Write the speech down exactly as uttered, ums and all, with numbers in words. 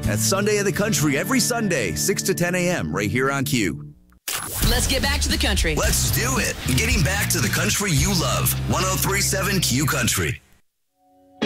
That's Sunday of the Country every Sunday, six to ten a.m. right here on Q. Let's get back to the country. Let's do it. Getting back to the country you love. one oh three point seven Q Country.